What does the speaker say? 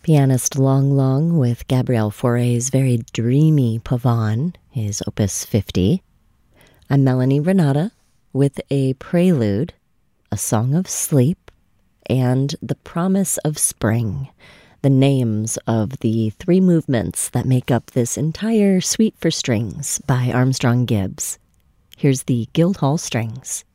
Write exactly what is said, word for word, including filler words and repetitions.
Pianist Long Long with Gabriel Fauré's very dreamy Pavane, his Opus fifty. I'm Melanie Renata with a prelude, A Song of Sleep, and The Promise of Spring, the names of the three movements that make up this entire Suite for Strings by Armstrong Gibbs. Here's the Guildhall Strings.